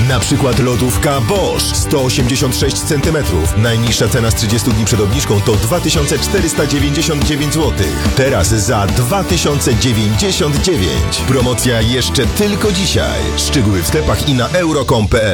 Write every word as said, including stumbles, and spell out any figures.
Na przykład lodówka Bosch sto osiemdziesiąt sześć centymetrów. Najniższa cena z trzydziestu dni przed obniżką to dwa tysiące czterysta dziewięćdziesiąt dziewięć złotych. Teraz za dwa tysiące dziewięćdziesiąt dziewięć. Promocja jeszcze tylko dzisiaj. Szczegóły w sklepach i na euro kropka com kropka pe el.